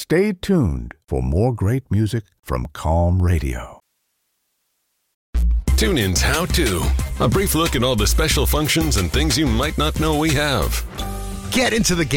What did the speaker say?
Stay tuned for more great music from Calm Radio. TuneIn's How To. A brief look at all the special functions and things you might not know we have. Get into the game.